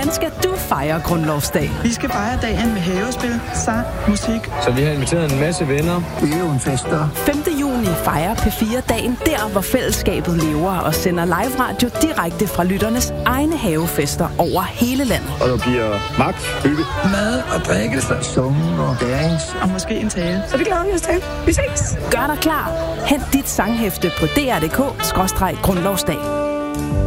Hvordan skal du fejre grundlovsdag? Vi skal fejre dagen med havespil, sang, musik. Så vi har inviteret en masse venner. Det er jo en fest, der. 5. juni fejrer P4 dagen der, hvor fællesskabet lever og sender live radio direkte fra lytternes egne havefester over hele landet. Og der bliver magt, hygge, mad og drikke, summen og dærings. Og måske en tale. Så det glæder vi os til. Vi ses. Gør dig klar. Hent dit sanghæfte på dr.dk/grundlovsdag.